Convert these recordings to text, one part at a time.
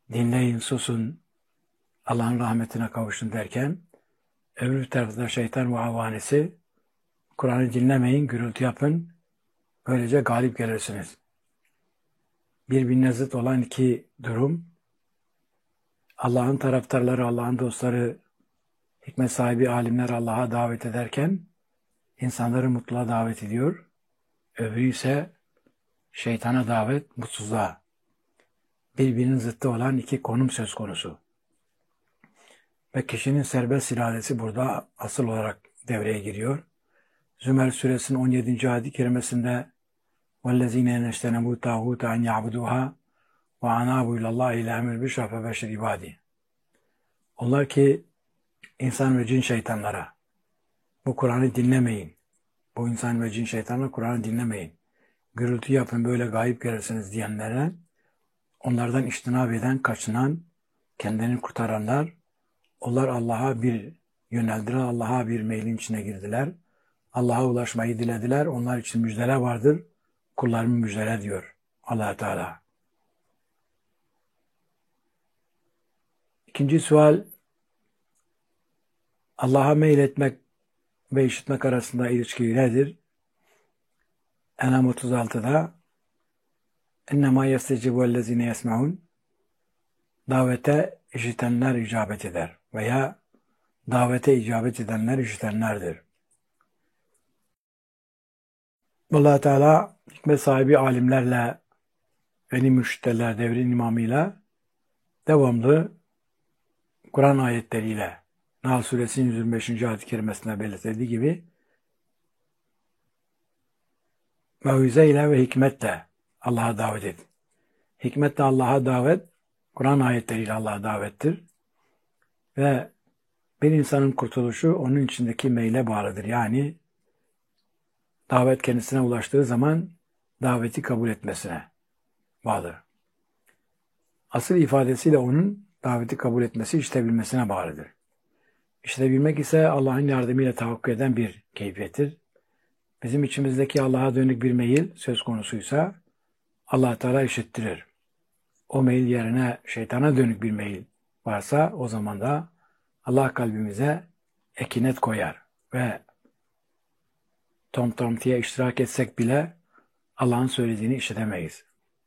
dinleyin, susun, Allah'ın rahmetine kavuşun derken öbür tarafta şeytan ve avanesi Kur'an'ı dinlemeyin, gürültü yapın, böylece galip gelirsiniz. Birbirine zıt olan iki durum, Allah'ın taraftarları, Allah'ın dostları, hikmet sahibi alimler Allah'a davet ederken insanları mutluluğa davet ediyor. Öbürü ise şeytana davet, mutsuzluğa. Birbirinin zıttı olan iki konum söz konusu. Ve kişinin serbest iradesi burada asıl olarak devreye giriyor. Zümer suresinin 17. ayet-i kerimesinde وَالَّذ۪ينَ يَنَشْتَنَبُوا تَاغُوتَ اَنْ يَعْبُدُوهَا وَعَنَابُوا اِلَى اللّٰهِ اِلَى اَمِرْ بِشْرَ فَبَشِرْ ibadi. Onlar ki insan ve cin şeytanlara bu Kur'an'ı dinlemeyin. Bu insan ve cin şeytanlara Kur'an'ı dinlemeyin. Gürültü yapın, böyle gayip gelirsiniz diyenlere, onlardan içtinab eden, kaçınan, kendini kurtaranlar, onlar Allah'a bir yöneldiler, Allah'a bir meylin içine girdiler. Allah'a ulaşmayı dilediler. Onlar için müjdeler vardır. Kullarımın müjdeler diyor Allah Teala. İkinci sual, Allah'a meyletmek ve işitmek arasında ilişki nedir? En'am 36'da اِنَّمَا يَسْتَجِبُ وَالَّذِينَ يَسْمَعُونَ davete işitenler icabet eder veya davete icabet edenler işitenlerdir. Allah Teala hikmet sahibi alimlerle, veli mürşitlerle, devrin imamıyla devamlı Kur'an ayetleriyle Nahl Suresinin 125. ayet-i kerimesinde belirtildiği gibi mev'ize ile ve hikmetle Allah'a davet et. Hikmetle Allah'a davet, Kur'an ayetleriyle Allah'a davettir. Ve bir insanın kurtuluşu onun içindeki meyle bağlıdır. Yani davet kendisine ulaştığı zaman daveti kabul etmesine bağlıdır. Asıl ifadesiyle onun daveti kabul etmesi, işitebilmesine bağlıdır. İşitebilmek ise Allah'ın yardımıyla tahakkuk eden bir keyfiyettir. Bizim içimizdeki Allah'a dönük bir meyil söz konusuysa Allah Teala işittirir. O meyil yerine şeytana dönük bir meyil varsa o zaman da Allah kalbimize ekinet koyar ve tomtomtiye iştirak etsek bile Allah'ın söylediğini işitemeyiz.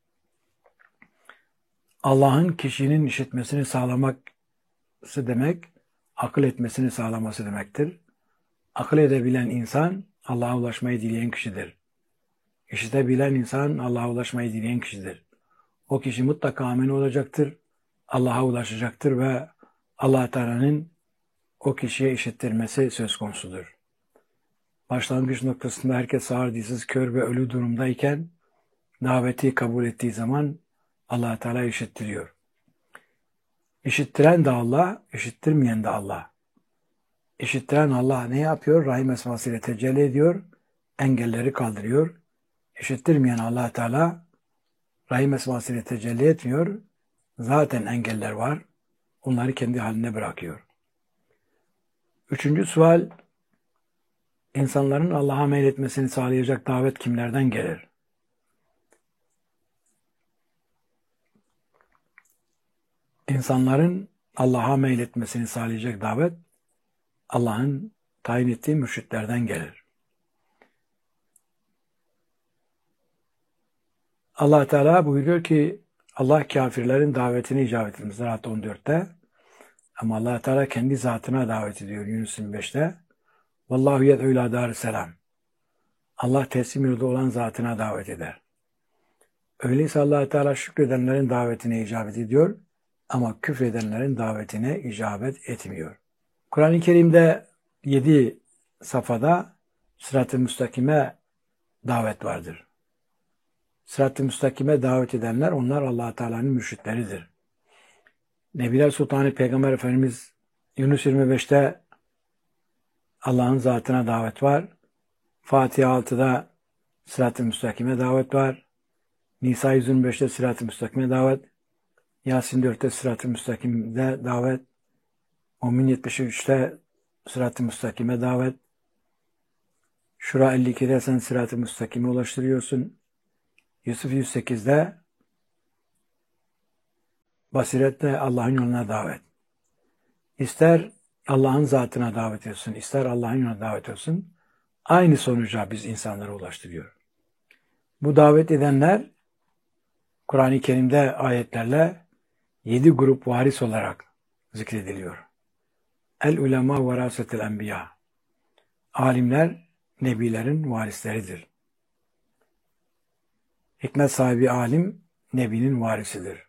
Allah'ın kişinin işitmesini sağlaması demek, akıl etmesini sağlaması demektir. Akıl edebilen insan Allah'a ulaşmayı dileyen kişidir. İşitebilen insan Allah'a ulaşmayı dileyen kişidir. O kişi mutlaka amin olacaktır, Allah'a ulaşacaktır ve Allah Teala'nın o kişiye işittirmesi söz konusudur. Başlangıç noktasında herkes sağır dilsiz, kör ve ölü durumdayken daveti kabul ettiği zaman Allah Teala işittiriyor. İşittiren de Allah, işittirmeyen de Allah. İşittiren Allah ne yapıyor? Rahim esmasıyla tecelli ediyor, engelleri kaldırıyor. İşittirmeyen Allah Teala Rahim esmasıyla tecelli etmiyor. Zaten engeller var. Onları kendi haline bırakıyor. Üçüncü sual, insanların Allah'a meyletmesini sağlayacak davet kimlerden gelir? İnsanların Allah'a meyletmesini sağlayacak davet Allah'ın tayin ettiği mürşitlerden gelir. Allah Teala buyuruyor ki Allah kafirlerin davetini icabet etmez. Zarat 14'te. Ama Allah Teala kendi zatına davet ediyor Yunus 25'te. Vallahu yed'u ila darisselam. Allah teslim yurdu olan zatına davet eder. Öyleyse Allah Teala şükredenlerin davetine icabet ediyor ama küfredenlerin davetine icabet etmiyor. Kur'an-ı Kerim'de 7 safhada sırat-ı müstakime davet vardır. Sırat-ı müstakime davet edenler onlar Allah Teala'nın mürşitleridir. Nebiler Sultanı Peygamber Efendimiz Yunus 25'te Allah'ın zatına davet var. Fatiha 6'da sırat-ı müstakime davet var. Nisa 125'te sırat-ı müstakime davet. Yasin 4'te sırat-ı müstakimde davet. Mümin 73'te sırat-ı müstakime davet. Şura 52'de sen sırat-ı müstakime ulaştırıyorsun. Yusuf 108'de basiretle Allah'ın yoluna davet. İster Allah'ın zatına davet etsin, ister Allah'ın yoluna davet etsin, aynı sonuca biz insanlara ulaştırıyor. Bu davet edenler Kur'an-ı Kerim'de ayetlerle 7 grup varis olarak zikrediliyor. El ulema verasetel enbiya. Alimler nebilerin varisleridir. Hikmet sahibi alim nebinin varisidir.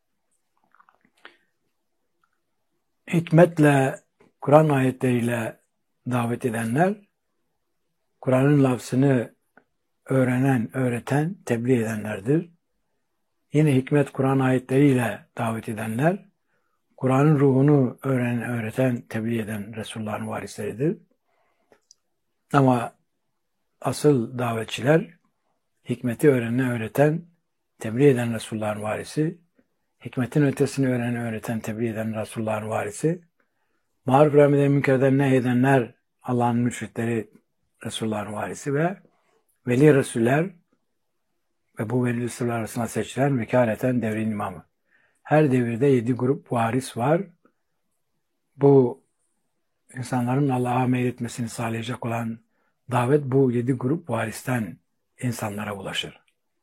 Hikmetle, Kur'an ayetleriyle davet edenler, Kur'an'ın lafzını öğrenen, öğreten, tebliğ edenlerdir. Yine hikmet Kur'an ayetleriyle davet edenler, Kur'an'ın ruhunu öğrenen, öğreten, tebliğ eden Resulullah'ın varisleridir. Ama asıl davetçiler, hikmeti öğrenen, öğreten, tebliğ eden Resulullah'ın varisi, hikmetin ötesini öğrenen, öğreten, tebliğ eden Resulullah'ın varisi, maruf rahmeden münkerden nehyedenler Allah'ın mürşitleri Resulullah'ın varisi ve veli Resuller ve bu veli Resuller arasında seçilen vekaleten devrin imamı. Her devirde 7 grup varis var. Bu insanların Allah'a meyletmesini sağlayacak olan davet bu 7 grup varisten insanlara ulaşır.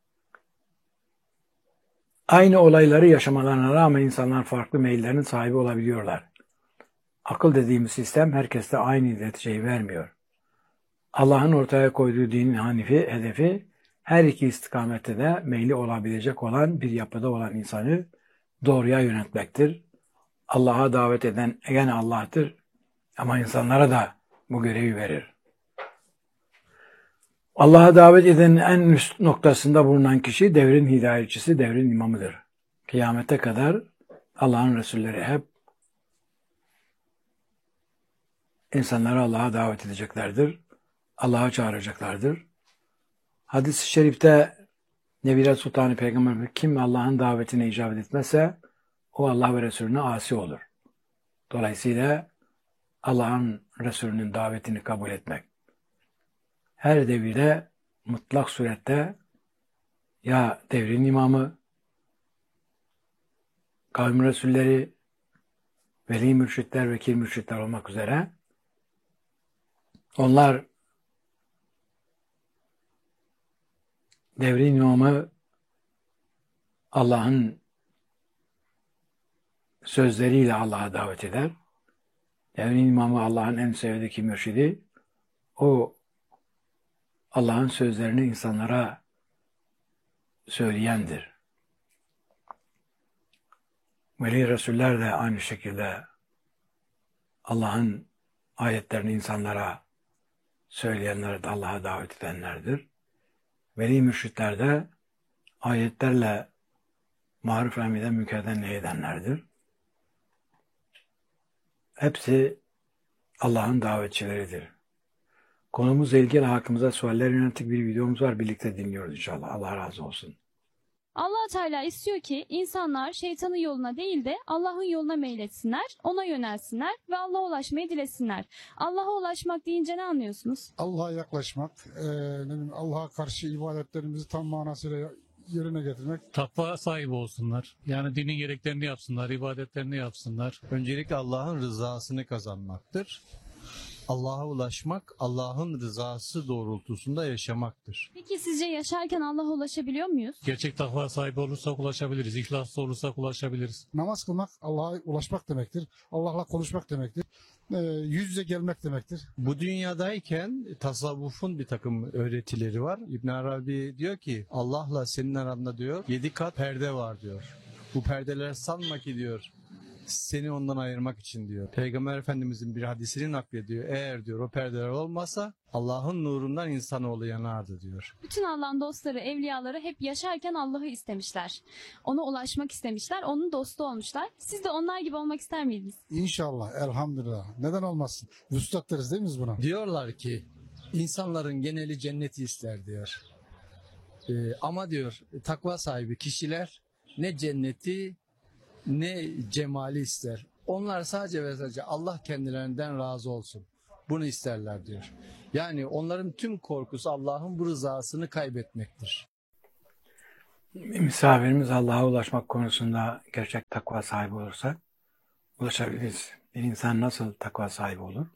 Aynı olayları yaşamalarına rağmen insanlar farklı meyillerin sahibi olabiliyorlar. Akıl dediğimiz sistem herkeste aynı neticeyi vermiyor. Allah'ın ortaya koyduğu dinin hanifi, hedefi her iki istikamette de meyli olabilecek olan bir yapıda olan insanı doğruya yönetmektir. Allah'a davet eden gene Allah'tır ama insanlara da bu görevi verir. Allah'a davet edenin en üst noktasında bulunan kişi devrin hidayetçisi, devrin imamıdır. Kıyamete kadar Allah'ın Resulleri hep insanları Allah'a davet edeceklerdir. Allah'a çağıracaklardır. Hadis-i şerifte Nebire Sultanı Peygamber kim Allah'ın davetine icabet etmezse o Allah ve Resulüne asi olur. Dolayısıyla Allah'ın Resulünün davetini kabul etmek. Her devirde mutlak surette ya devrin imamı, kavim Resulleri, veli mürşitler, vekil mürşitler olmak üzere onlar devrin imamı Allah'ın sözleriyle Allah'a davet eder. Devrin imamı Allah'ın en sevdiği mürşidi. O Allah'ın sözlerini insanlara söyleyendir. Veli Resuller de aynı şekilde Allah'ın ayetlerini insanlara söyleyenler de Allah'a davet edenlerdir. Veli mürşitler de ayetlerle maruf emreden münkerden nehyedenlerdir. Hepsi Allah'ın davetçileridir. Konumuzla ilgili hakkımıza sualler yönelik bir videomuz var. Birlikte dinliyoruz inşallah. Allah razı olsun. Allah Teala istiyor ki insanlar şeytanın yoluna değil de Allah'ın yoluna meyletsinler, ona yönelsinler ve Allah'a ulaşmayı dilesinler. Allah'a ulaşmak deyince ne anlıyorsunuz? Allah'a yaklaşmak, Allah'a karşı ibadetlerimizi tam manasıyla yerine getirmek. Takva sahibi olsunlar. Yani dinin gereklerini yapsınlar, ibadetlerini yapsınlar. Öncelikle Allah'ın rızasını kazanmaktır. Allah'a ulaşmak, Allah'ın rızası doğrultusunda yaşamaktır. Peki sizce yaşarken Allah'a ulaşabiliyor muyuz? Gerçek takva sahibi olursak ulaşabiliriz. İhlaslı olursak ulaşabiliriz. Namaz kılmak Allah'a ulaşmak demektir. Allah'la konuşmak demektir. Yüz yüze gelmek demektir. Bu dünyadayken tasavvufun bir takım öğretileri var. İbn Arabi diyor ki Allah'la senin aranda diyor 7 kat perde var diyor. Bu perdeler sanma ki diyor seni ondan ayırmak için diyor. Peygamber Efendimizin bir hadisini naklediyor. Eğer diyor o perdeler olmasa Allah'ın nurundan insanoğlu yanardı diyor. Bütün Allah'ın dostları, evliyaları hep yaşarken Allah'ı istemişler. Ona ulaşmak istemişler, onun dostu olmuşlar. Siz de onlar gibi olmak ister miydiniz? İnşallah, elhamdülillah. Neden olmasın? Vüslat deriz değil mi biz buna? Diyorlar ki insanların geneli cenneti ister diyor. Ama diyor takva sahibi kişiler ne cenneti ne cemali ister. Onlar sadece ve sadece Allah kendilerinden razı olsun. Bunu isterler diyor. Yani onların tüm korkusu Allah'ın bu rızasını kaybetmektir. Misafirimiz Allah'a ulaşmak konusunda gerçek takva sahibi olursak ulaşabiliriz. Bir insan nasıl takva sahibi olur?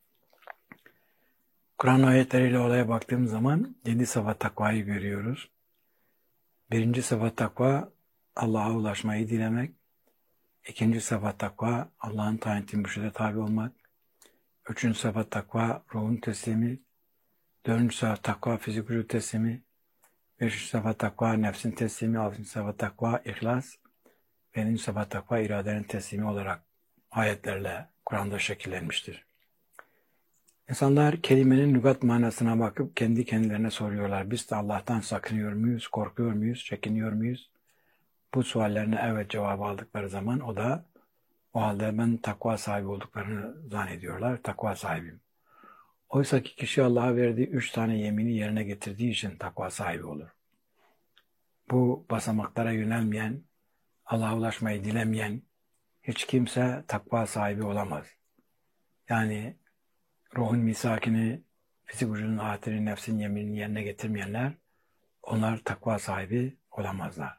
Kur'an ayetleriyle olaya baktığımız zaman 7 sıfat takvayı görüyoruz. Birinci sıfat takva Allah'a ulaşmayı dilemek. İkinci sıfat takva Allah'ın tayin ettiği mürşide tabi olmak. Üçüncü sıfat takva ruhun teslimi. Dördüncü sıfat takva fizik vücut teslimi. Beşinci sıfat takva nefsin teslimi. Altıncı sıfat takva ihlas. Ve yedinci sıfat takva iradenin teslimi olarak ayetlerle Kur'an'da şekillenmiştir. İnsanlar kelimenin lügat manasına bakıp kendi kendilerine soruyorlar. Biz de Allah'tan sakınıyor muyuz, korkuyor muyuz, çekiniyor muyuz? Bu suallerine evet cevabı aldıkları zaman o da o halde ben takva sahibi olduklarını zannediyorlar. Takva sahibiyim. Oysa ki kişi Allah'a verdiği 3 tane yemini yerine getirdiği için takva sahibi olur. Bu basamaklara yönelmeyen, Allah'a ulaşmayı dilemeyen hiç kimse takva sahibi olamaz. Yani ruhun misakini, fizik vücudun ahiretinin, nefsin yeminini yerine getirmeyenler, onlar takva sahibi olamazlar.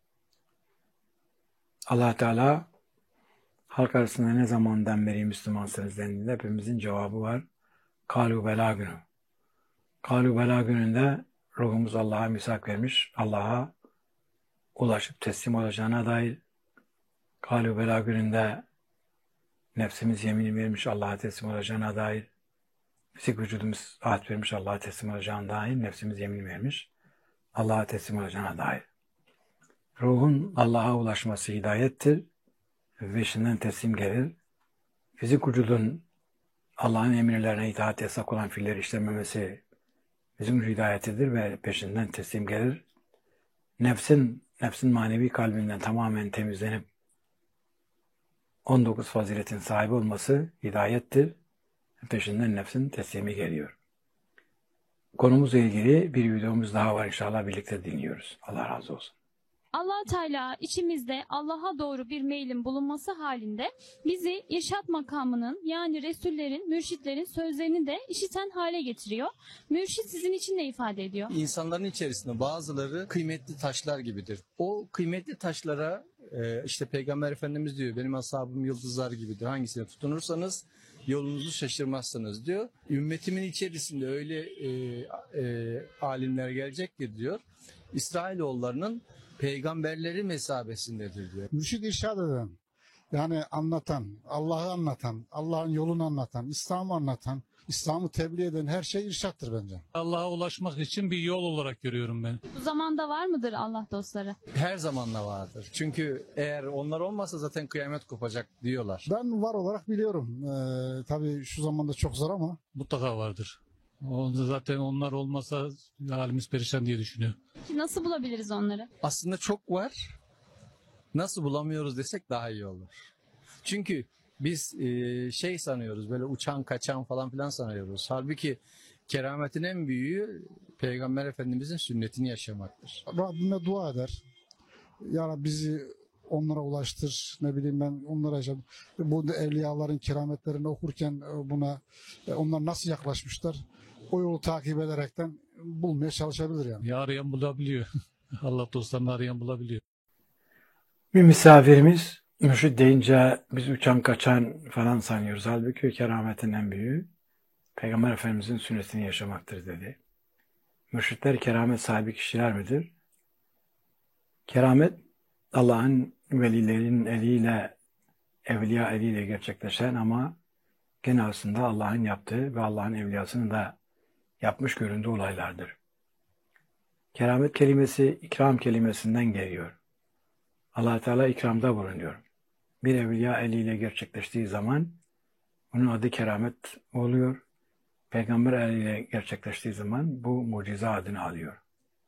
Allah Teala halk arasında ne zamandan beri Müslümansınız dendiğinde hepimizin cevabı var. Kalu bela günü. Kalu bela gününde ruhumuz Allah'a misak vermiş, Allah'a ulaşıp teslim olacağına dair. Kalu bela gününde nefsimiz yemin vermiş, Allah'a teslim olacağına dair. Fizik vücudumuz ahit vermiş, Allah'a teslim olacağına dair. Nefsimiz yemin vermiş, Allah'a teslim olacağına dair. Ruhun Allah'a ulaşması hidayettir ve peşinden teslim gelir. Fizik vücudun Allah'ın emirlerine itaat yasak olan fiilleri işlememesi bizim hidayetidir ve peşinden teslim gelir. Nefsin manevi kalbinden tamamen temizlenip 19 faziletin sahibi olması hidayettir. Peşinden nefsin teslimi geliyor. Konumuzla ilgili bir videomuz daha var, inşallah birlikte dinliyoruz. Allah razı olsun. Allah Teala içimizde Allah'a doğru bir meylin bulunması halinde bizi irşat makamının yani Resullerin, mürşitlerin sözlerini de işiten hale getiriyor. Mürşit sizin için ne ifade ediyor? İnsanların içerisinde bazıları kıymetli taşlar gibidir. O kıymetli taşlara işte Peygamber Efendimiz diyor, benim ashabım yıldızlar gibidir. Hangisine tutunursanız yolunuzu şaşırmazsınız diyor. Ümmetimin içerisinde öyle alimler gelecektir diyor. İsrailoğullarının peygamberleri mesabesindedir diyor. Mürşid irşad eden, yani anlatan, Allah'ı anlatan, Allah'ın yolunu anlatan, İslam'ı anlatan, İslam'ı tebliğ eden her şey irşattır bence. Allah'a ulaşmak için bir yol olarak görüyorum ben. Bu zamanda var mıdır Allah dostları? Her zamanla vardır. Çünkü eğer onlar olmasa zaten kıyamet kopacak diyorlar. Ben var olarak biliyorum. Tabii şu zamanda çok zor ama. Mutlaka vardır. Zaten onlar olmasa halimiz perişan diye düşünüyor. Nasıl bulabiliriz onları? Aslında çok var. Nasıl bulamıyoruz desek daha iyi olur. Çünkü biz şey sanıyoruz, böyle uçan kaçan falan filan sanıyoruz. Halbuki kerametin en büyüğü Peygamber Efendimizin sünnetini yaşamaktır. Rabbime dua eder. Ya Rabbi bizi onlara ulaştır. Ne bileyim ben onlara yaşadım. Bu evliyaların kerametlerini okurken buna onlar nasıl yaklaşmışlar? O yolu takip ederekten bulmaya çalışabilir yani. Ya arayan bulabiliyor. Allah dostlarını arayan bulabiliyor. Bir misafirimiz mürşid deyince biz uçan kaçan falan sanıyoruz. Halbuki kerametin en büyüğü Peygamber Efendimizin sünnetini yaşamaktır dedi. Mürşitler keramet sahibi kişiler midir? Keramet Allah'ın velilerin eliyle, evliya eliyle gerçekleşen ama gene aslında Allah'ın yaptığı ve Allah'ın evliyasının da yapmış göründüğü olaylardır. Keramet kelimesi ikram kelimesinden geliyor. Allah Teala ikramda bulunuyor. Bir evliya eliyle gerçekleştiği zaman bunun adı keramet oluyor. Peygamber eliyle gerçekleştiği zaman bu mucize adını alıyor.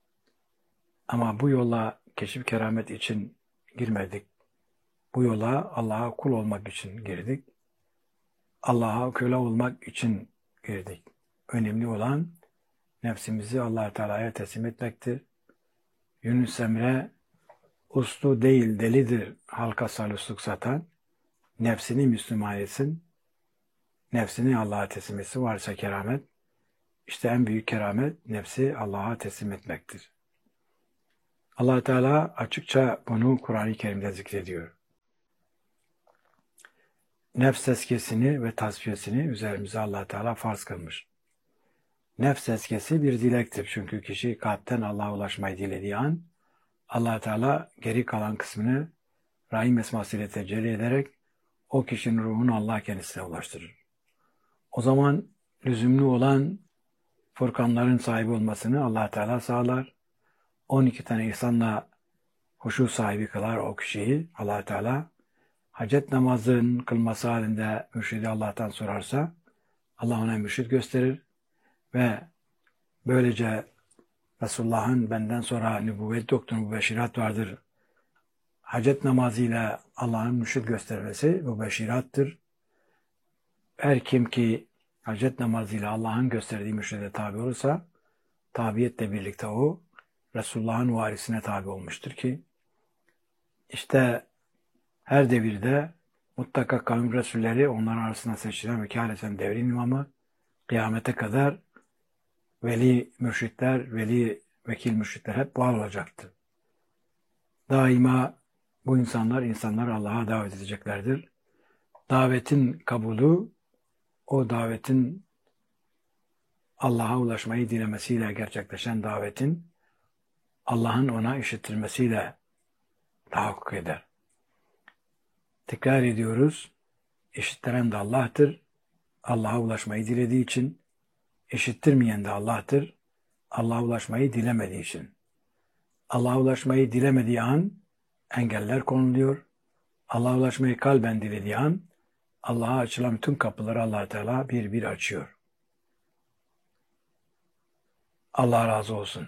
Ama bu yola keşif keramet için girmedik. Bu yola Allah'a kul olmak için girdik. Allah'a köle olmak için girdik. Önemli olan nefsimizi Allah Teala'ya teslim etmektir. Yunus Emre uslu değil delidir halka salusluk satan, nefsini Müslüman etsin, nefsini Allah'a teslim etsin, varsa keramet, işte en büyük keramet nefsi Allah'a teslim etmektir. Allah Teala açıkça bunu Kur'an-ı Kerim'de zikrediyor. Nefs tezkiyesini ve tasfiyesini üzerimize Allah Teala farz kılmış. Nefs tezkiyesi bir dilektir. Çünkü kişi kalpten Allah'a ulaşmayı dilediği an Allah Teala geri kalan kısmını Rahim esmasıyla tecelli ederek o kişinin ruhunu Allah kendisine ulaştırır. O zaman lüzumlu olan furkanların sahibi olmasını Allah Teala sağlar. 12 tane ihsanla huşu sahibi kılar o kişiyi Allah Teala. Hacet namazının kılması halinde mürşidi Allah'tan sorarsa Allah ona mürşid gösterir ve böylece Resulullah'ın benden sonra nübüvvet yoktur, mübeşşirat vardır. Hacet namazıyla Allah'ın mürşid göstermesi mübeşşirattır. Her kim ki hacet namazıyla Allah'ın gösterdiği mürşide tabi olursa tabiyetle birlikte o Resulullah'ın varisine tabi olmuştur ki işte her devirde mutlaka kavim Resulleri onların arasında seçilen vekaleten devrin imamı kıyamete kadar veli mürşitler, veli vekil mürşitler hep var olacaktır. Daima bu insanlar Allah'a davet edeceklerdir. Davetin kabulü, o davetin Allah'a ulaşmayı dilemesiyle gerçekleşen davetin Allah'ın ona işittirmesiyle tahakkuk eder. Tekrar ediyoruz, işittiren de Allah'tır. Allah'a ulaşmayı dilediği için, işittirmeyen de Allah'tır. Allah'a ulaşmayı dilemediği için. Allah'a ulaşmayı dilemediği an engeller konuluyor. Allah'a ulaşmayı kalben dilediği an Allah'a açılan bütün kapıları Allah Teala bir bir açıyor. Allah razı olsun.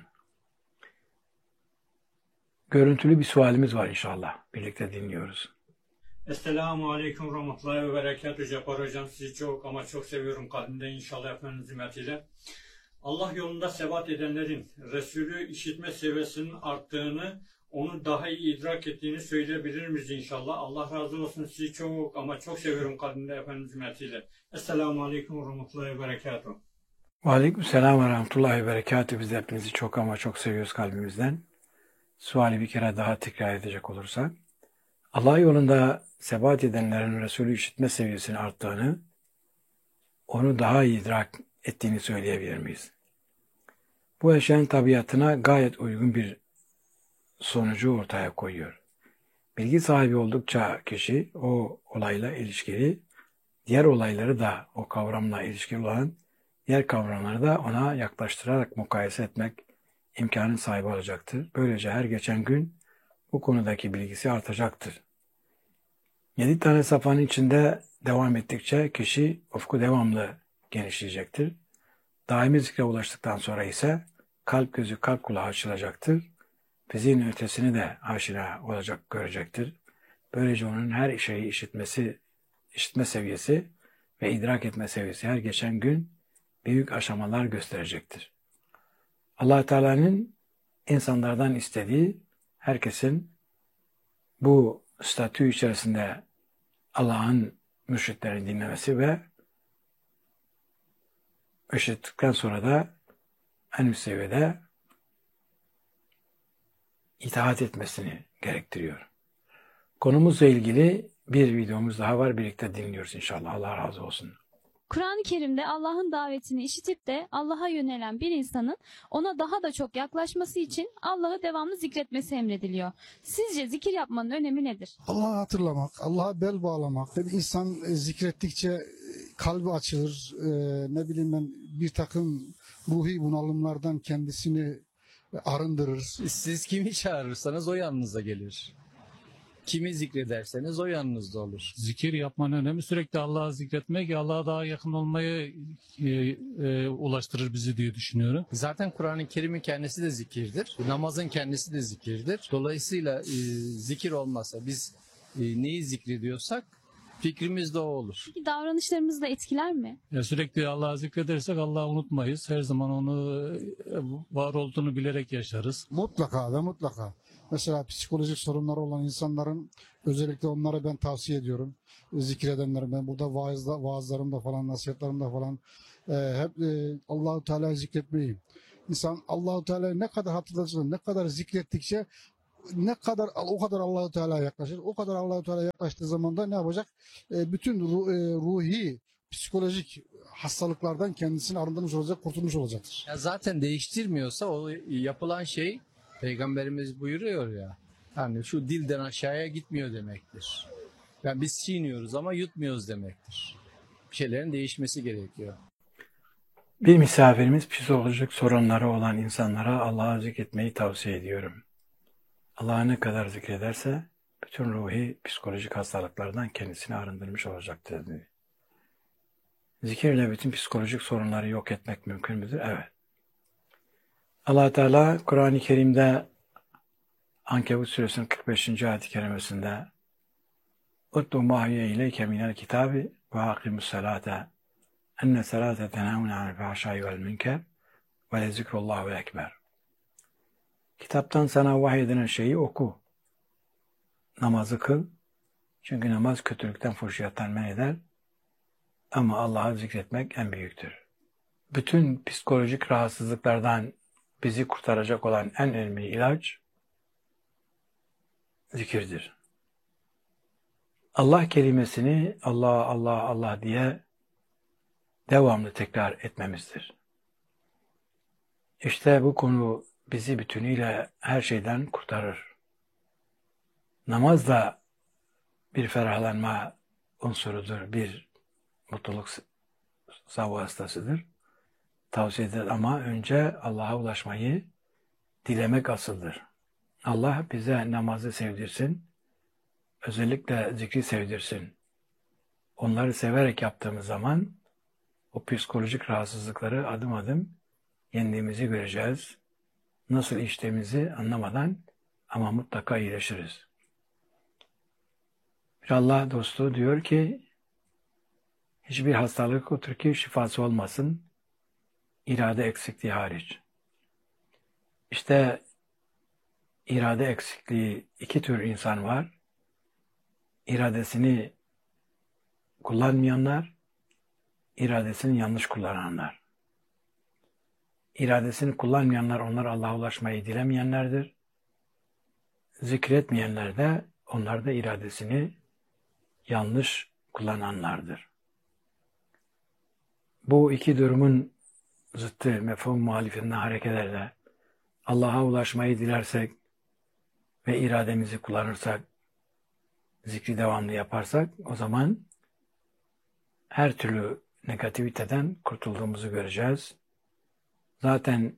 Görüntülü bir sualimiz var inşallah. Birlikte dinliyoruz. Esselamu Aleyküm Rahmetullahi ve Berekatuhu. Cabbar Hocam sizi çok ama çok seviyorum kalbimde inşallah Efendimiz hizmetiyle. Allah yolunda sebat edenlerin Resulü işitme seviyesinin arttığını, onu daha iyi idrak ettiğini söyleyebilir miyiz inşallah? Allah razı olsun sizi çok ama çok seviyorum kalbimde Efendimiz hizmetiyle. Esselamu Aleyküm Rahmetullahi ve Berekatuhu. Aleykümselam ve Rahmetullahi ve Berekatuhu. Biz de hepinizi çok ama çok seviyoruz kalbimizden. Suali bir kere daha tekrar edecek olursak. Allah yolunda sebat edenlerin Resulü işitme seviyesinin arttığını, onu daha iyi idrak ettiğini söyleyebilir miyiz? Bu eşyanın tabiatına gayet uygun bir sonucu ortaya koyuyor. Bilgi sahibi oldukça kişi o olayla ilişkili, diğer olayları da o kavramla ilişkili olan diğer kavramları da ona yaklaştırarak mukayese etmek imkanı sahibi olacaktır. Böylece her geçen gün bu konudaki bilgisi artacaktır. 7 tane safhanın içinde devam ettikçe kişi ufku devamlı genişleyecektir. Daimi zikre ulaştıktan sonra ise kalp gözü kalp kulağı açılacaktır. Fiziğin ötesini de aşina olacak, görecektir. Böylece onun her şeyi işitme seviyesi ve idrak etme seviyesi her geçen gün büyük aşamalar gösterecektir. Allah Teala'nın insanlardan istediği herkesin bu statü içerisinde Allah'ın mürşitlerini dinlemesi ve işittikten sonra da en üst seviyede itaat etmesini gerektiriyor. Konumuzla ilgili bir videomuz daha var. Birlikte dinliyoruz inşallah. Allah razı olsun. Kur'an-ı Kerim'de Allah'ın davetini işitip de Allah'a yönelen bir insanın ona daha da çok yaklaşması için Allah'ı devamlı zikretmesi emrediliyor. Sizce zikir yapmanın önemi nedir? Allah'ı hatırlamak, Allah'a bel bağlamak. Tabii insan zikrettikçe kalbi açılır. Ne bileyim ben, bir takım ruhi bunalımlardan kendisini arındırır. Siz kimi çağırırsanız o yanınıza gelir. Kimi zikrederseniz o yanınızda olur. Zikir yapmanın önemi sürekli Allah'ı zikretmek, Allah'a daha yakın olmayı ulaştırır bizi diye düşünüyorum. Zaten Kur'an-ı Kerim'in kendisi de zikirdir. Namazın kendisi de zikirdir. Dolayısıyla zikir olmazsa biz neyi zikrediyorsak fikrimiz de o olur. Peki davranışlarımızı da etkiler mi? Sürekli Allah'ı zikredersek Allah'ı unutmayız. Her zaman onu var olduğunu bilerek yaşarız. Mutlaka ve mutlaka. Mesela psikolojik sorunları olan insanların, özellikle onlara ben tavsiye ediyorum. Zikredenlere, ben burada vaazlarımda falan, nasihatlerimde falan hep Allahu Teala'yı zikretmeyi. İnsan Allahu Teala'yı ne kadar hatırlatırsa, ne kadar zikrettikçe ne kadar o kadar Allahu Teala'ya yaklaşır. O kadar Allahu Teala'ya yaklaştığı zaman da ne yapacak? Bütün ruhi, psikolojik hastalıklardan kendisini arındırmış olacak, kurtulmuş olacaktır. Ya zaten değiştirmiyorsa o yapılan şey, Peygamberimiz buyuruyor ya, yani şu dilden aşağıya gitmiyor demektir. Yani biz çiğniyoruz ama yutmuyoruz demektir. Bir şeylerin değişmesi gerekiyor. Bir misafirimiz psikolojik sorunları olan insanlara Allah'ı zikretmeyi tavsiye ediyorum. Allah'ı ne kadar zikrederse bütün ruhi psikolojik hastalıklardan kendisini arındırmış olacaktır dedi. Zikirle bütün psikolojik sorunları yok etmek mümkün müdür? Evet. Allah Teala Kur'an-ı Kerim'de Ankebut suresinin 45. ayet-i kerimesinde "Utlu ma hiye ileyke minel kitabi ve akimus salate enne salate tenhavne anil fahşai vel münker ve lezikrullahu ekber." Kitaptan sana vahyedilen şeyi oku. Namazı kıl. Çünkü namaz kötülükten, fuhşiyattan men eder. Ama Allah'ı zikretmek en büyüktür. Bütün psikolojik rahatsızlıklardan bizi kurtaracak olan en önemli ilaç zikirdir. Allah kelimesini Allah, Allah, Allah diye devamlı tekrar etmemizdir. İşte bu konu bizi bütünüyle her şeyden kurtarır. Namaz da bir ferahlanma unsurudur, bir mutluluk vasıtasıdır. Tavsiye eder ama önce Allah'a ulaşmayı dilemek asıldır. Allah bize namazı sevdirsin, özellikle zikri sevdirsin. Onları severek yaptığımız zaman o psikolojik rahatsızlıkları adım adım yendiğimizi göreceğiz. Nasıl içtiğimizi anlamadan ama mutlaka iyileşiriz. Bir Allah dostu diyor ki, hiçbir hastalık yoktur ki şifası olmasın, irade eksikliği hariç. İşte irade eksikliği iki tür insan var. İradesini kullanmayanlar, iradesini yanlış kullananlar. İradesini kullanmayanlar, onlar Allah'a ulaşmayı dilemeyenlerdir. Zikretmeyenler de, onlar da iradesini yanlış kullananlardır. Bu iki durumun zıttı, mefhum muhalifinde hareket ederler. Allah'a ulaşmayı dilersek ve irademizi kullanırsak, zikri devamlı yaparsak, o zaman her türlü negativiteden kurtulduğumuzu göreceğiz. Zaten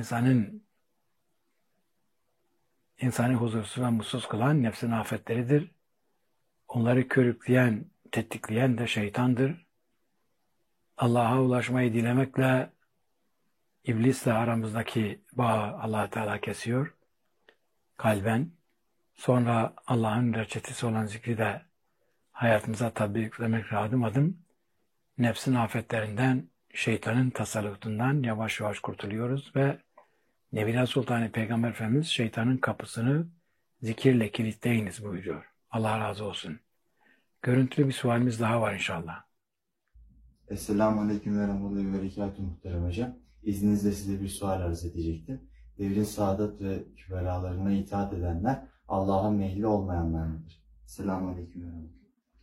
insanı huzursuz ve mutsuz kılan nefsin afetleridir. Onları körükleyen, tetikleyen de şeytandır. Allah'a ulaşmayı dilemekle iblisle aramızdaki bağı Allah Teala kesiyor kalben. Sonra Allah'ın reçetesi olan zikri de hayatımıza tatbiklemekle adım adım nefsin afetlerinden, şeytanın tasallutundan yavaş yavaş kurtuluyoruz ve Nebiler Sultanı Peygamber Efendimiz şeytanın kapısını zikirle kilitleyiniz buyuruyor. Allah razı olsun. Görüntülü bir sualimiz daha var inşallah. Esselamu Aleyküm ve Rahmetullahi ve Berekatuhu muhterem hocam. İzninizle size bir sual arz edecektim. Devrin saadat ve küberalarına itaat edenler Allah'a meyilli olmayanlar mıdır? Esselamu Aleyküm ve Rahmetullahi.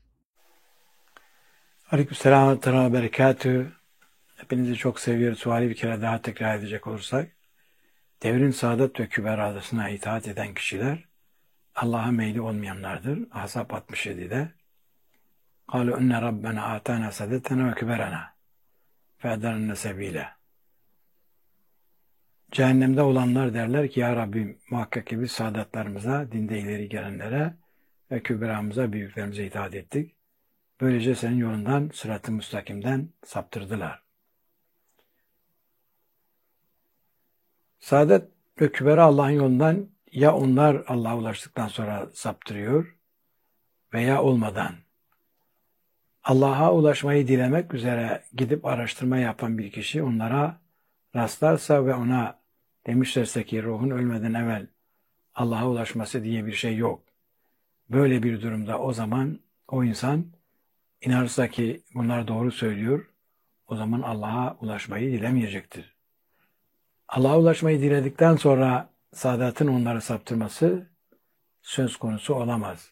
Aleykümselam ve berekatuhu. Hepinizi çok seviyoruz. Suali bir kere daha tekrar edecek olursak, devrin saadat ve küberasına itaat eden kişiler Allah'a meyli olmayanlardır. Ahzab 67'de قَالُوا اِنَّ رَبَّنَا آتَانَا سَدَتَنَا وَكُبَرَنَا فَاَدَرَنَّ سَب۪يلًا. Cehennemde olanlar derler ki, Ya Rabbi muhakkak ki biz saadatlarımıza, dinde ileri gelenlere ve küberamıza, büyüklerimize itaat ettik. Böylece senin yolundan, sırat-ı müstakimden saptırdılar. Saadet ve kübera Allah'ın yolundan ya onlar Allah'a ulaştıktan sonra saptırıyor veya olmadan. Allah'a ulaşmayı dilemek üzere gidip araştırma yapan bir kişi onlara rastlarsa ve ona demişlerse ki ruhun ölmeden evvel Allah'a ulaşması diye bir şey yok. Böyle bir durumda o zaman o insan inanırsa ki bunlar doğru söylüyor, o zaman Allah'a ulaşmayı dilemeyecektir. Allah'a ulaşmayı diledikten sonra saadatın onları saptırması söz konusu olamaz.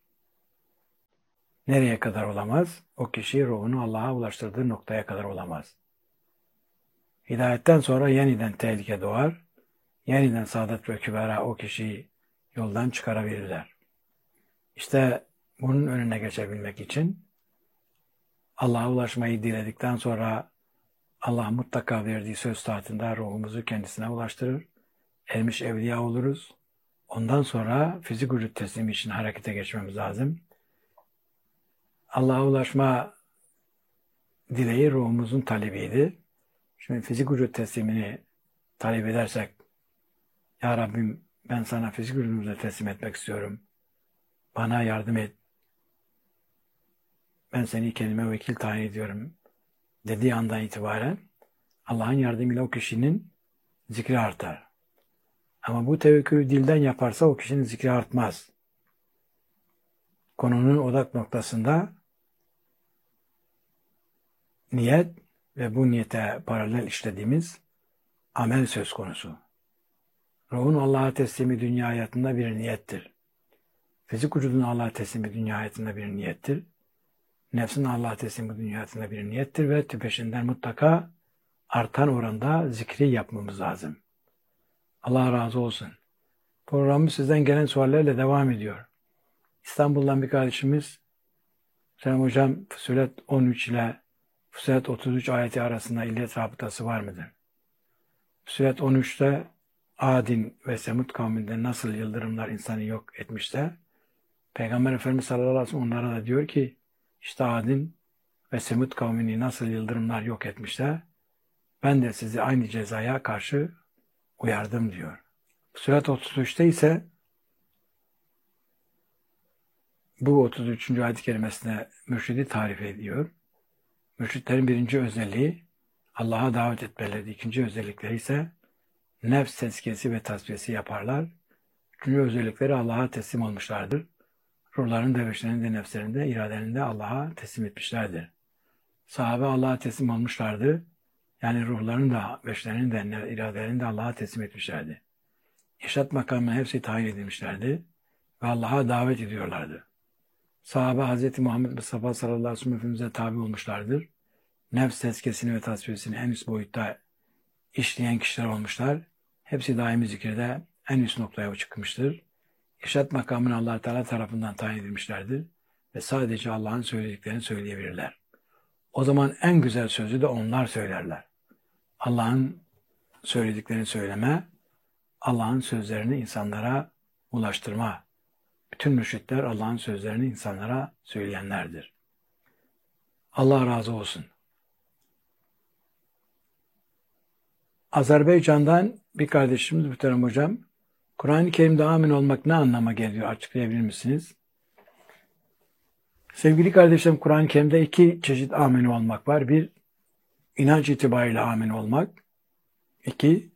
Nereye kadar olamaz? O kişi ruhunu Allah'a ulaştırdığı noktaya kadar olamaz. Hidayetten sonra yeniden tehlike doğar. Yeniden saadet ve kübera o kişiyi yoldan çıkarabilirler. İşte bunun önüne geçebilmek için Allah'a ulaşmayı diledikten sonra Allah mutlaka verdiği söz tahtında ruhumuzu kendisine ulaştırır. Ermiş evliya oluruz. Ondan sonra fizik vücut teslimi için harekete geçmemiz lazım. Allah'a ulaşma dileği ruhumuzun talebiydi. Şimdi fizik vücut teslimini talep edersek, Ya Rabbim ben sana fizik vücudumu teslim etmek istiyorum. Bana yardım et. Ben seni kendime vekil tayin ediyorum dediği andan itibaren Allah'ın yardımıyla o kişinin zikri artar. Ama bu tevekkülü dilden yaparsa o kişinin zikri artmaz. Konunun odak noktasında niyet ve bu niyete paralel işlediğimiz amel söz konusu. Ruhun Allah'a teslimi dünya hayatında bir niyettir. Fizik vücudun Allah'a teslimi dünya hayatında bir niyettir. Nefsin Allah'a teslimi dünya hayatında bir niyettir ve peşinden mutlaka artan oranda zikri yapmamız lazım. Allah razı olsun. Programımız sizden gelen suallerle devam ediyor. İstanbul'dan bir kardeşimiz, Selam Hocam, Fussilet 13 ile Fussilet 33 ayeti arasında illet rabıtası var mıdır? Fussilet 13'te Adin ve Semud kavminde nasıl yıldırımlar insanı yok etmişse, Peygamber Efendimiz sallallahu aleyhi ve sellem onlara da diyor ki, işte Adin ve Semud kavmini nasıl yıldırımlar yok etmişse, ben de sizi aynı cezaya karşı uyardım diyor. Fussilet 33'te ise bu 33. ayet-i kerimesine mürşidi tarif ediyor. Mürşitlerin birinci özelliği Allah'a davet etmeleri, ikinci özellikleri ise nefs tezkiyesi ve tasfiyesi yaparlar. Üçüncü özellikleri Allah'a teslim olmuşlardır. Ruhların da, beşlerinin de, nefslerinin de, iradenin de Allah'a teslim etmişlerdir. Sahabe Allah'a teslim olmuşlardı. Yani ruhların da, beşlerinin de, iradelerinin de Allah'a teslim etmişlerdi. İrşad makamına hepsi tayin edilmişlerdi ve Allah'a davet ediyorlardı. Sahabe Hz. Muhammed Mustafa sallallahu aleyhi ve sellem Efendimiz'e tabi olmuşlardır. Nefs tezkiyesini ve tasfiyesini en üst boyutta işleyen kişiler olmuşlar. Hepsi daimi zikirde en üst noktaya çıkmıştır. İrşad makamına Allah Teala tarafından tayin edilmişlerdir ve sadece Allah'ın söylediklerini söyleyebilirler. O zaman en güzel sözü de onlar söylerler. Allah'ın söylediklerini söyleme, Allah'ın sözlerini insanlara ulaştırma. Bütün mürşitler Allah'ın sözlerini insanlara söyleyenlerdir. Allah razı olsun. Azerbaycan'dan bir kardeşimiz Muhterem Hocam, Kur'an-ı Kerim'de amin olmak ne anlama geliyor? Açıklayabilir misiniz? Sevgili kardeşlerim, Kur'an-ı Kerim'de iki çeşit amin olmak var. Bir, inanç itibariyle amin olmak. İki,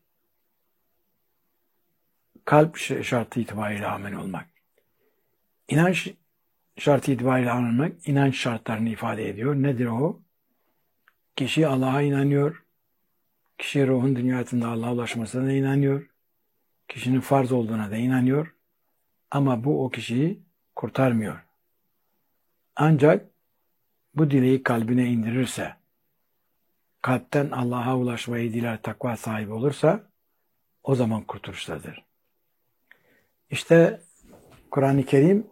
kalp şartı itibariyle amin olmak. İnanç şartı itibariyle amin olmak, inanç şartlarını ifade ediyor. Nedir o? Kişi Allah'a inanıyor. Kişi ruhun dünya hayatında Allah'a ulaşmasına da inanıyor. Kişinin farz olduğuna da inanıyor. Ama bu o kişiyi kurtarmıyor. Ancak bu dileği kalbine indirirse, kalpten Allah'a ulaşmayı diler, takva sahibi olursa o zaman kurtuluştadır. İşte Kur'an-ı Kerim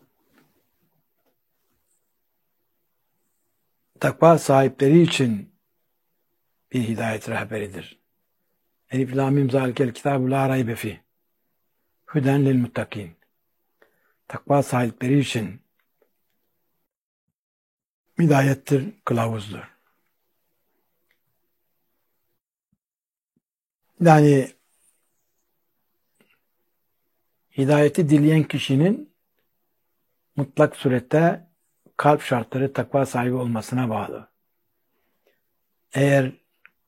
takva sahipleri için bir hidayet rehberidir. Elif lam mim zalikel kitabu la raybe fih. Huden lil muttakin. Takva sahipleri için hidayettir, kılavuzdur. Yani hidayeti dileyen kişinin mutlak surette kalp şartları takva sahibi olmasına bağlı. Eğer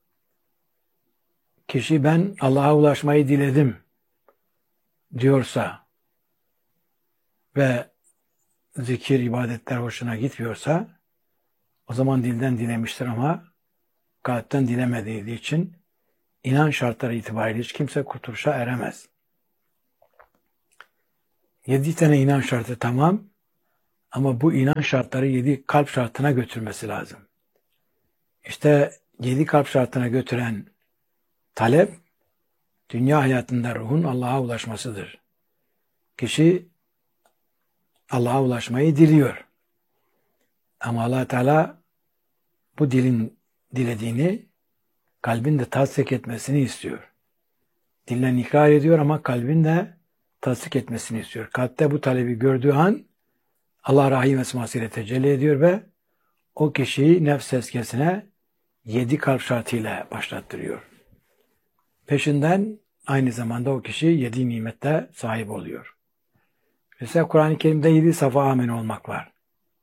kişi ben Allah'a ulaşmayı diledim diyorsa ve zikir, ibadetler hoşuna gitmiyorsa o zaman dilden dilemiştir ama kalpten dilemediği için inanç şartları itibariyle hiç kimse kurtuluşa eremez. 7 tane inanç şartı tamam ama bu inanç şartları 7 kalp şartına götürmesi lazım. İşte 7 kalp şartına götüren talep, dünya hayatında ruhun Allah'a ulaşmasıdır. Kişi Allah'a ulaşmayı diliyor. Ama Allah Teala bu dilin dilediğini kalbin de tasdik etmesini istiyor. Dille ikrar ediyor ama kalbin de tasdik etmesini istiyor. Kalpte bu talebi gördüğü an Allah rahim esmasıyla tecelli ediyor ve o kişiyi nefs tezkiyesine 7 kalp şartıyla başlattırıyor. Peşinden aynı zamanda o kişi 7 nimette sahip oluyor. Mesela Kur'an-ı Kerim'de 7 safa amin olmak var.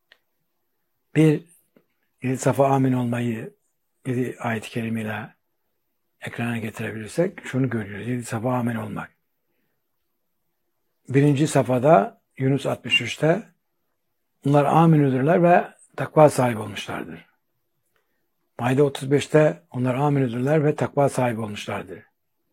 7 safa amin olmayı 7 ayet-i kerimeyle ekrana getirebilirsek şunu görüyoruz. 7 safa amin olmak. 1. safhada Yunus 63'te onlar aminüdürler ve takva sahibi olmuşlardır. Maide 35'te onlar aminüdürler ve takva sahibi olmuşlardır.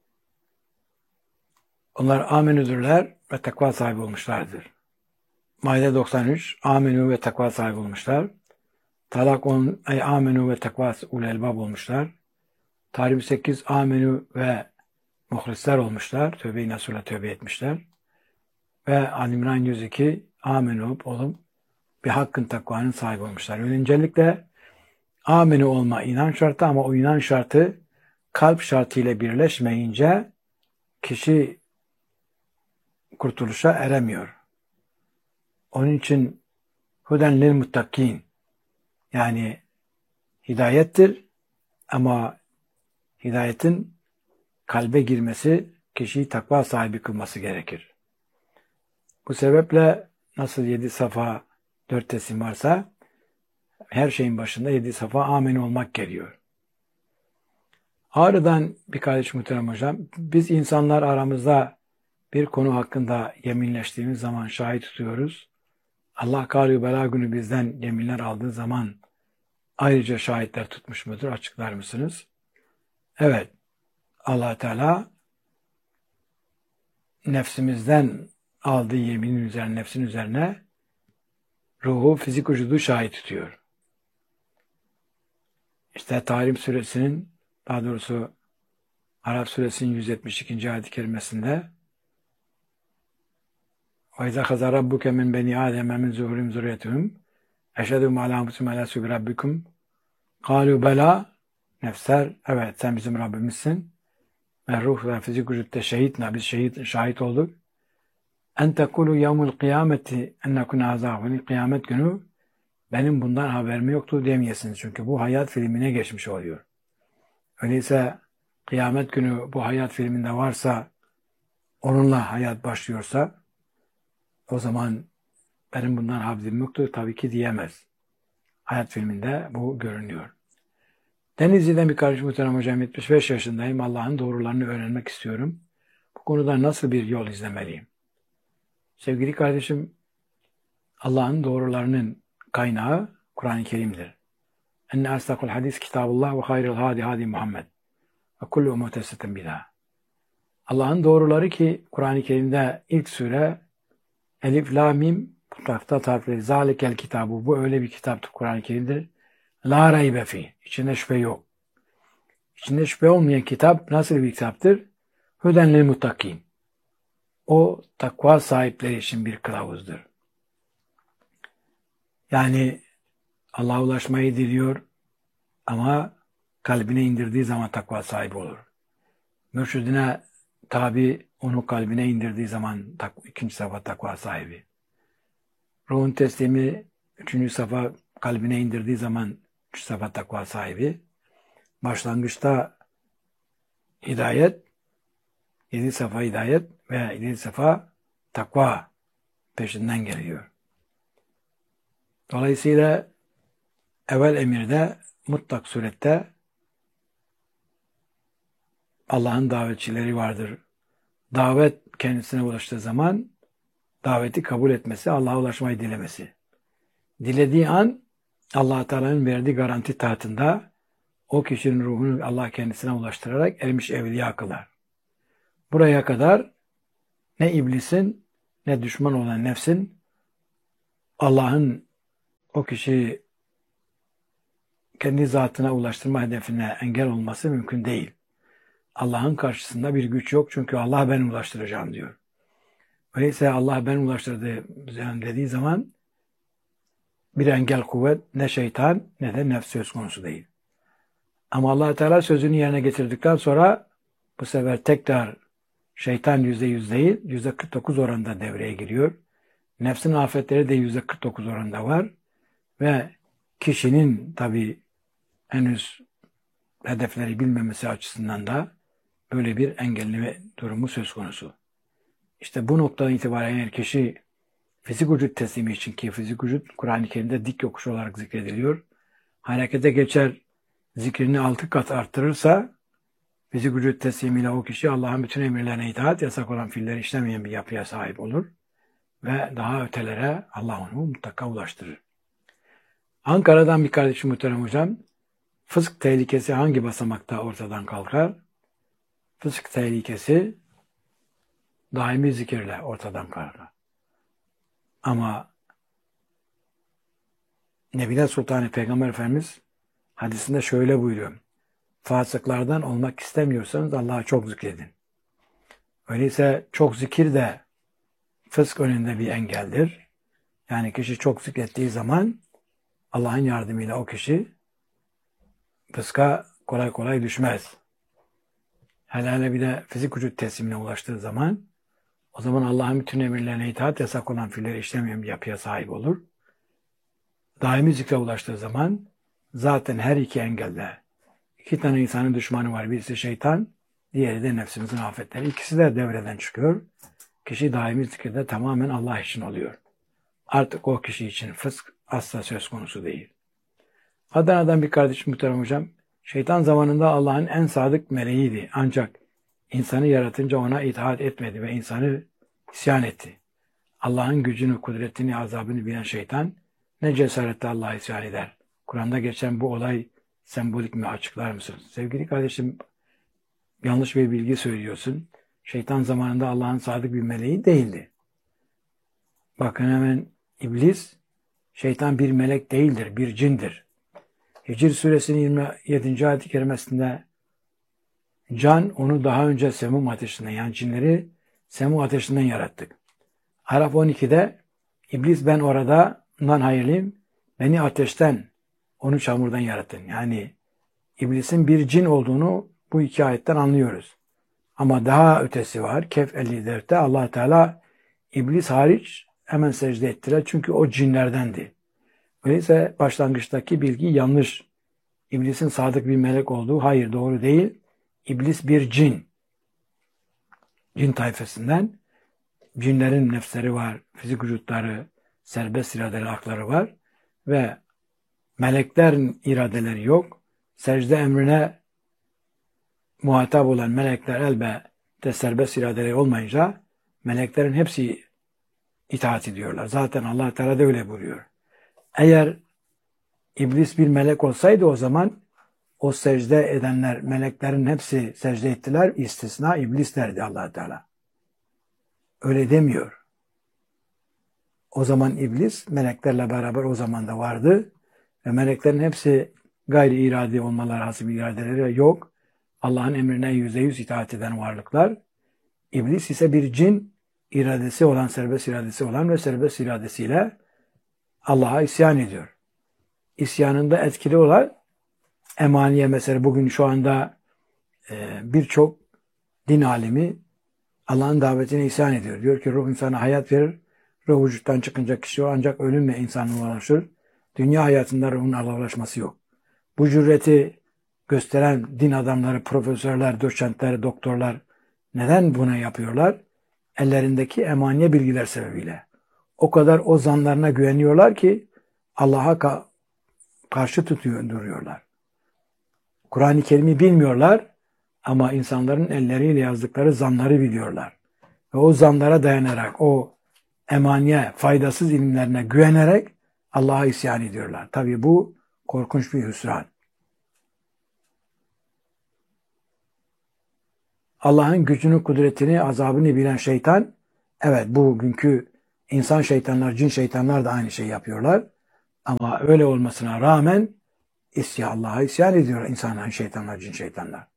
Onlar aminüdürler ve takva sahibi olmuşlardır. Maide 93 aminü ve takva sahibi olmuşlar. Talak 10 aminü ve takva ulul elbab olmuşlar. Tahrim 8 aminü ve muhlisler olmuşlar. Tövbe-i Nasuh'la tövbe etmişler. Ve Al-İmran 102 aminü olup bir hakkın takvanın sahibi olmuşlar. Öncelikle aminü olma inanç şartı ama o inanç şartı kalp şartıyla birleşmeyince kişi kurtuluşa eremiyor. Onun için huden lil muttakin yani hidayettir ama hidayetin kalbe girmesi kişiyi takva sahibi kılması gerekir. Bu sebeple nasıl 7 safa 4 tesim varsa her şeyin başında 7 safa amin olmak geliyor. Ağrı'dan bir kardeş muhterem hocam, biz insanlar aramızda bir konu hakkında yeminleştiğimiz zaman şahit tutuyoruz. Allah Kâlû Belâ günü bizden yeminler aldığı zaman ayrıca şahitler tutmuş mudur? Açıklar mısınız? Evet. Allah Teala nefsimizden aldığı yeminin üzerine, nefsin üzerine ruhu, fizik vücudu şahit tutuyor. İşte Tahrim suresinin, daha doğrusu Araf suresinin 172. ayet-i kerimesinde وَاِذَا خَزَ رَبُّكَ مِنْ بَنِي آدَمَ مِنْ زُهُرِمْ زُرِيَتُهُمْ اَشَهَدُوا مَا لَا مُسْلِمَ لَا سُبِ رَبِّكُمْ قَالُوا بَلَا Nefsler, evet sen bizim Rabbimizsin. Ve ruh ve fizik vücutta şehitna, biz şahit olduk. En tekulu yevmul kıyameti ennekun azâfuni, kıyamet günü benim bundan haberim yoktu demeyesiniz. Çünkü bu hayat filmine geçmiş oluyor. Öyleyse kıyamet günü bu hayat filminde varsa, onunla hayat başlıyorsa, o zaman benim bundan haberim yoktu tabii ki diyemez. Hayat filminde bu görünüyor. Denizli'den bir kardeşim muhterem hocam, 75 yaşındayım. Allah'ın doğrularını öğrenmek istiyorum. Bu konuda nasıl bir yol izlemeliyim? Sevgili kardeşim, Allah'ın doğrularının kaynağı Kur'an-ı Kerim'dir. Enne asdakul hadis kitabullah ve hayrul hadi hadi Muhammed ve kullu muhtesetin bid'a. Allah'ın doğruları ki Kur'an-ı Kerim'de ilk sure Elif, La, Mim bu tarafta tarifleri. Zalikel kitabı. Bu öyle bir kitaptır, Kur'an-ı Kerim'dir. La raybe fi. İçinde şüphe yok. İçinde şüphe olmayan kitap nasıl bir kitaptır? Hüden lil muttakin. O takva sahipleri için bir kılavuzdur. Yani Allah'a ulaşmayı diliyor ama kalbine indirdiği zaman takva sahibi olur. Mürşidine tabi onu kalbine indirdiği zaman ikinci safa takva sahibi. Ruhun teslimi üçüncü safa kalbine indirdiği zaman üçüncü safa takva sahibi. Başlangıçta hidayet, 7 safa hidayet ve 7 safa takva peşinden geliyor. Dolayısıyla evvel emirde mutlak surette Allah'ın davetçileri vardır. Davet kendisine ulaştığı zaman daveti kabul etmesi, Allah'a ulaşmayı dilemesi. Dilediği an Allah Teala'nın verdiği garanti tahtında o kişinin ruhunu Allah kendisine ulaştırarak ermiş evliya kılar. Buraya kadar ne iblisin ne düşman olan nefsin Allah'ın o kişiyi kendi zatına ulaştırma hedefine engel olması mümkün değil. Allah'ın karşısında bir güç yok çünkü Allah ben ulaştıracağım diyor. Öyleyse Allah ben ulaştırdı yani dediği zaman bir engel kuvvet ne şeytan ne de nefs söz konusu değil. Ama Allah Teala sözünü yerine getirdikten sonra bu sefer tekrar şeytan %100 değil, %49 oranında devreye giriyor. Nefsin afetleri de %49 oranında var. Ve kişinin tabii henüz hedefleri bilmemesi açısından da böyle bir engelleme durumu söz konusu. İşte bu noktadan itibaren eğer kişi fizik vücut teslimi için, ki fizik vücut Kur'an-ı Kerim'de dik yokuş olarak zikrediliyor, harekete geçer, zikrini 6 kat arttırırsa fizik vücut teslimiyle o kişi Allah'ın bütün emirlerine itaat, yasak olan fiilleri işlemeyen bir yapıya sahip olur ve daha ötelere Allah onu mutlaka ulaştırır. Ankara'dan bir kardeşim muhterem hocam, fısk tehlikesi hangi basamakta ortadan kalkar? Fısk tehlikesi daimi zikirle ortadan kalkar. Ama Nebine Sultanı Peygamber Efendimiz hadisinde şöyle buyuruyor. Fasıklardan olmak istemiyorsanız Allah'a çok zikredin. Öyleyse çok zikir de fısk önünde bir engeldir. Yani kişi çok zikrettiği zaman Allah'ın yardımıyla o kişi fıska kolay kolay düşmez. Hele bir de fizik vücut teslimine ulaştığı zaman o zaman Allah'ın bütün emirlerine itaat, yasak olan fiilleri işlemeyen bir yapıya sahip olur. Daimi zikre ulaştığı zaman zaten her iki engelde iki tane insanın düşmanı var. Birisi şeytan, diğeri de nefsimizin afetleri. İkisi de devreden çıkıyor. Kişi daimi zikirde tamamen Allah için oluyor. Artık o kişi için fısk asla söz konusu değil. Adana'dan bir kardeşim muhterem hocam, şeytan zamanında Allah'ın en sadık meleğiydi. Ancak insanı yaratınca ona itaat etmedi ve insanı isyan etti. Allah'ın gücünü, kudretini, azabını bilen şeytan ne cesaretle Allah'a isyan eder. Kur'an'da geçen bu olay sembolik mi, açıklar mısınız? Sevgili kardeşim, yanlış bir bilgi söylüyorsun. Şeytan zamanında Allah'ın sadık bir meleği değildi. Bakın hemen iblis, şeytan bir melek değildir, bir cindir. Hicr suresinin 27. ayet-i kerimesinde can onu daha önce semum ateşinden, yani cinleri semum ateşinden yarattık. Araf 12'de iblis ben oradan hayırlıyım, beni ateşten, onu çamurdan yarattın. Yani iblisin bir cin olduğunu bu iki ayetten anlıyoruz. Ama daha ötesi var. Kehf 54'te Allah Teala iblis hariç hemen secde ettiler. Çünkü o cinlerdendi. Öyleyse başlangıçtaki bilgi yanlış. İblisin sadık bir melek olduğu hayır doğru değil. İblis bir cin. Cin tayfasından. Cinlerin nefsleri var, fizik vücutları, serbest iradeli akları var ve meleklerin iradeleri yok. Secde emrine muhatap olan melekler elbette serbest iradeleri olmayınca meleklerin hepsi itaat ediyorlar. Zaten Allah Teala da öyle buyuruyor. Eğer iblis bir melek olsaydı o zaman o secde edenler, meleklerin hepsi secde ettiler. İstisna iblis derdi Allah Teala. Öyle demiyor. O zaman iblis meleklerle beraber o zaman da vardı. Ve meleklerin hepsi gayri iradi olmaları hasbi iradeleri yok. Allah'ın emrine %100 itaat eden varlıklar. İblis ise bir cin, iradesi olan, serbest iradesi olan ve serbest iradesiyle Allah'a isyan ediyor. İsyanında etkili olan emaniye mesela bugün şu anda birçok din alimi Allah'ın davetine isyan ediyor. Diyor ki ruh insana hayat verir. Ruh vücuttan çıkınca kişi o ancak ölümle insanlığa ulaşır. Dünya hayatında ruhun Allah'a yok. Bu cüreti gösteren din adamları, profesörler, doçentler, doktorlar neden bunu yapıyorlar? Ellerindeki emaniye bilgiler sebebiyle. O kadar o zanlarına güveniyorlar ki Allah'a karşı duruyorlar. Kur'an-ı Kerim'i bilmiyorlar ama insanların elleriyle yazdıkları zanları biliyorlar. Ve o zanlara dayanarak, o emaniye, faydasız ilimlerine güvenerek Allah'a isyan ediyorlar. Tabii bu korkunç bir hüsran. Allah'ın gücünü, kudretini, azabını bilen şeytan Evet, bugünkü insan şeytanlar, cin şeytanlar da aynı şeyi yapıyorlar. Ama öyle olmasına rağmen Allah'a isyan ediyor insanlar, şeytanlar, cin şeytanlar.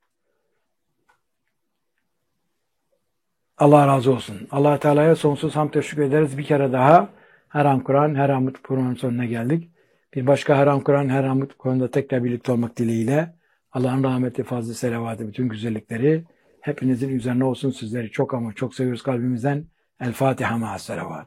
Allah razı olsun. Allah Teala'ya sonsuz hamd teşekkür ederiz. Bir kere daha Her Kur'an, Her Hamd programının sonuna geldik. Bir başka Her Kur'an, Her Hamd konuda tekrar birlikte olmak dileğiyle Allah'ın rahmeti, fazlı selavatı, bütün güzellikleri hepinizin üzerine olsun. Sizleri çok ama çok seviyoruz kalbimizden. El Fatiha ma'as selavat.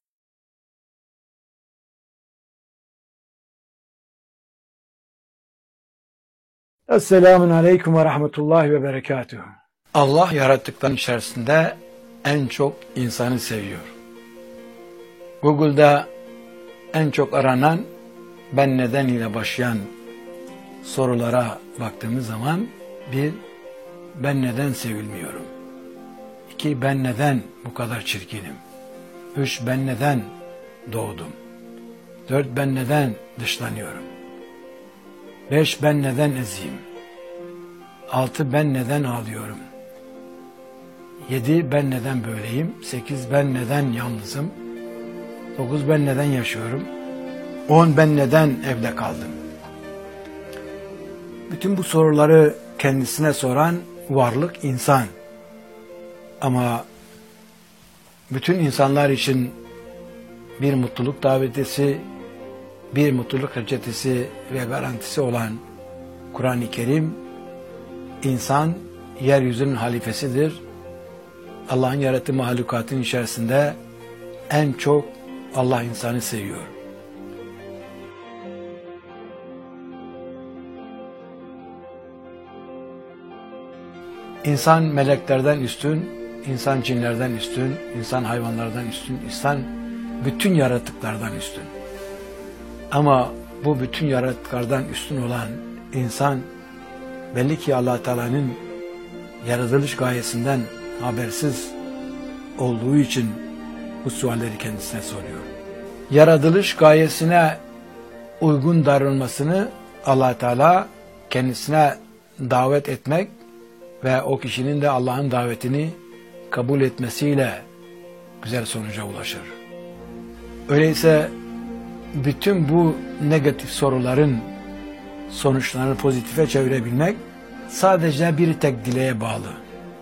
Esselamun Aleyküm ve Rahmetullahi ve Berekatuhu. Allah yarattıkların içerisinde en çok insanı seviyor. Google'da en çok aranan ben neden ile başlayan sorulara baktığımız zaman bir, ben neden sevilmiyorum? 2, ben neden bu kadar çirkinim? 3, ben neden doğdum? 4, ben neden dışlanıyorum? 5, ben neden eziyim? 6, ben neden ağlıyorum? 7, ben neden böyleyim? 8, ben neden yalnızım? 9, ben neden yaşıyorum? 10, ben neden evde kaldım? Bütün bu soruları kendisine soran varlık insan. Ama bütün insanlar için bir mutluluk davetisi, bir mutluluk reçetesi ve garantisi olan Kur'an-ı Kerim, insan yeryüzünün halifesidir. Allah'ın yarattığı mahlukatın içerisinde en çok Allah insanı seviyor. İnsan meleklerden üstün, insan cinlerden üstün, insan hayvanlardan üstün, insan bütün yaratıklardan üstün. Ama bu bütün yaratıklardan üstün olan insan belli ki Allah Teala'nın yaratılış gayesinden habersiz olduğu için bu sualleri kendisine soruyor. Yaratılış gayesine uygun davranmasını Allah Teala kendisine davet etmek ve o kişinin de Allah'ın davetini kabul etmesiyle güzel sonuca ulaşır. Öyleyse bütün bu negatif soruların sonuçlarını pozitife çevirebilmek sadece bir tek dileğe bağlı.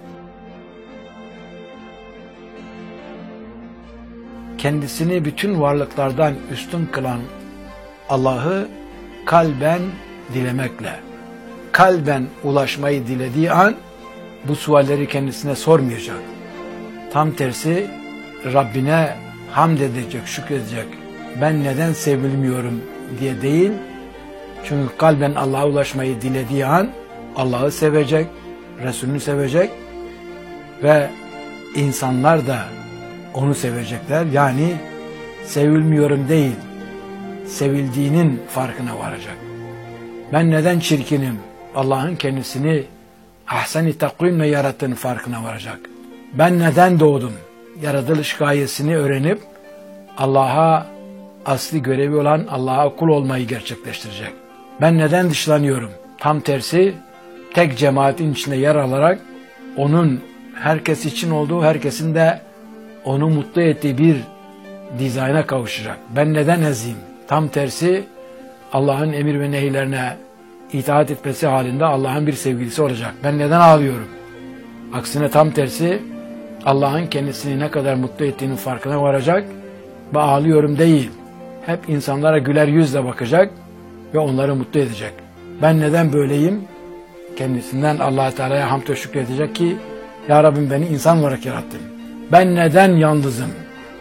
Kendisini bütün varlıklardan üstün kılan Allah'ı kalben dilemekle, kalben ulaşmayı dilediği an bu sualleri kendisine sormayacak. Tam tersi Rabbine hamd edecek, şükredecek. Ben neden sevilmiyorum diye değil. Çünkü kalben Allah'a ulaşmayı dilediği an Allah'ı sevecek, Resulünü sevecek ve insanlar da onu sevecekler. Yani sevilmiyorum değil, sevildiğinin farkına varacak. Ben neden çirkinim? Allah'ın kendisini ahsen-i takvimle yarattığının farkına varacak. Ben neden doğdum? Yaratılış gayesini öğrenip Allah'a asli görevi olan Allah'a kul olmayı gerçekleştirecek. Ben neden dışlanıyorum? Tam tersi tek cemaatin içinde yer alarak onun herkes için olduğu, herkesin de onu mutlu ettiği bir dizayna kavuşacak. Ben neden eziyim? Tam tersi Allah'ın emir ve nehirlerine itaat etmesi halinde Allah'ın bir sevgilisi olacak. Ben neden ağlıyorum? Aksine tam tersi Allah'ın kendisini ne kadar mutlu ettiğinin farkına varacak ve ağlıyorum değil. Hep insanlara güler yüzle bakacak ve onları mutlu edecek. Ben neden böyleyim? Kendisinden Allah Teala'ya hamd ve şükredecek ki Ya Rabbim beni insan olarak yarattın. Ben neden yalnızım?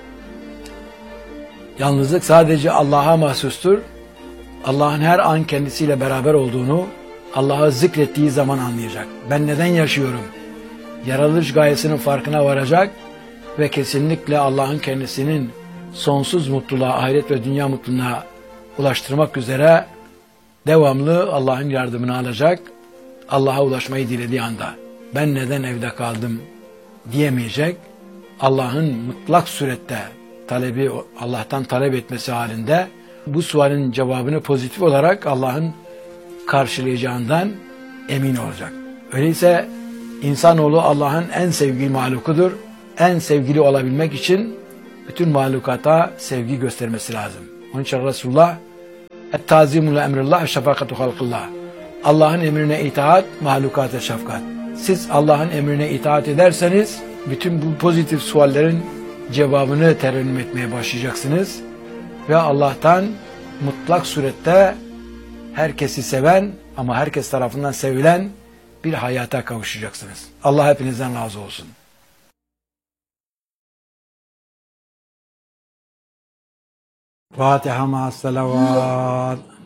Yalnızlık sadece Allah'a mahsustur. Allah'ın her an kendisiyle beraber olduğunu Allah'ı zikrettiği zaman anlayacak. Ben neden yaşıyorum? Yaratılış gayesinin farkına varacak ve kesinlikle Allah'ın kendisinin sonsuz mutluluğa, ahiret ve dünya mutluluğuna ulaştırmak üzere devamlı Allah'ın yardımını alacak. Allah'a ulaşmayı dilediği anda ben neden evde kaldım diyemeyecek. Allah'ın mutlak surette talebi, Allah'tan talep etmesi halinde bu sualin cevabını pozitif olarak Allah'ın karşılayacağından emin olacak. Öyleyse insanoğlu Allah'ın en sevgili mahlukudur. en sevgili olabilmek için bütün mahlukata sevgi göstermesi lazım. Onun için Resulullah "Et-tazimu li emrillah ve şefakatu halkillah." Allah'ın emrine itaat, mahlukata şefkat. Siz Allah'ın emrine itaat ederseniz bütün bu pozitif suallerin cevabını terennüm etmeye başlayacaksınız ve Allah'tan mutlak surette herkesi seven ama herkes tarafından sevilen bir hayata kavuşacaksınız. Allah hepinizden razı olsun. Fatiha ma'as salavat.